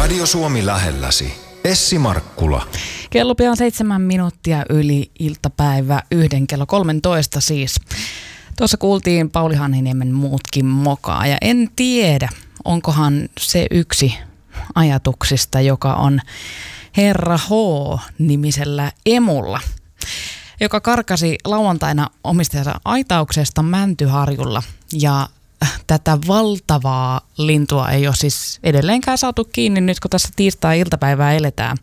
Radio Suomi lähelläsi. Essi Markkula. Kello pian 7 minuuttia yli iltapäivä 1 kello 13 siis. Tuossa kuultiin Pauli Hanhiniemen Muutkin mokaa ja en tiedä, onkohan se yksi ajatuksista, joka on Herra H-nimisellä emulla, joka karkasi lauantaina omistajansa aitauksesta Mäntyharjulla ja tätä valtavaa lintua ei ole siis edelleenkään saatu kiinni nyt, kun tässä tiistai-iltapäivää eletään.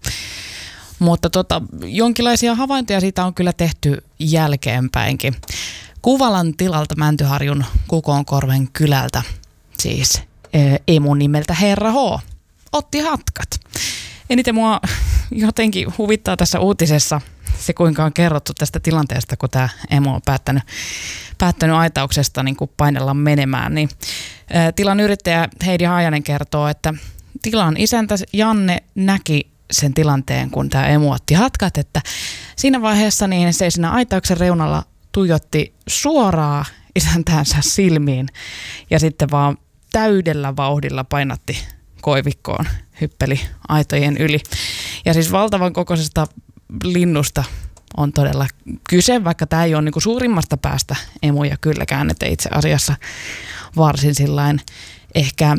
Mutta jonkinlaisia havaintoja siitä on kyllä tehty jälkeenpäinkin. Kuvalan tilalta Mäntyharjun Kukonkorven kylältä, siis emu nimeltä Herra H, otti hatkat. Eniten mua jotenkin huvittaa tässä uutisessa se, kuinka on kerrottu tästä tilanteesta, kun tämä emu on päättänyt aitauksesta niin kuin painella menemään. Niin, tilan yrittäjä Heidi Haajanen kertoo, että tilan isäntä Janne näki sen tilanteen, kun tämä emu otti hatkat, että siinä vaiheessa niin se siinä aitauksen reunalla tuijotti suoraan isäntäänsä silmiin ja sitten vaan täydellä vauhdilla painatti koivikkoon, hyppeli aitojen yli. Ja siis valtavan kokoisesta linnusta on todella kyse, vaikka tämä ei ole niin kuin suurimmasta päästä emuja kylläkään, että itse asiassa varsin sillain ehkä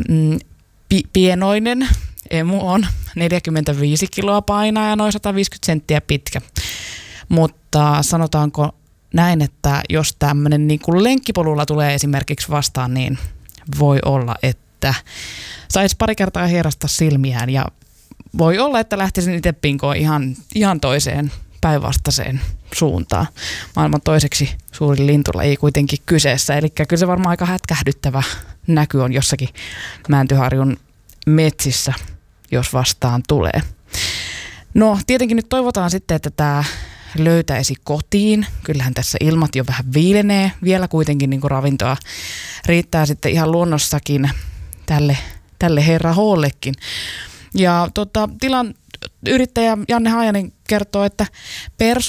pienoinen emu on 45 kiloa painaa ja noin 150 senttiä pitkä. Mutta sanotaanko näin, että jos tämmöinen niin kuin lenkkipolulla tulee esimerkiksi vastaan, niin voi olla, että saisi pari kertaa hierasta silmiään ja voi olla, että lähtisin itse pinkoon ihan toiseen päinvastaiseen suuntaan. Maailman toiseksi suurin lintulaji kuitenkin kyseessä, eli kyllä se varmaan aika hätkähdyttävä näky on jossakin Mäntyharjun metsissä, jos vastaan tulee. No tietenkin nyt toivotaan sitten, että tämä löytäisi kotiin. Kyllähän tässä ilmat jo vähän viilenee. Vielä kuitenkin niin kuin ravintoa riittää sitten ihan luonnossakin tälle Herra H:llekin. Ja tilan yrittäjä Janne Haajanen kertoo, että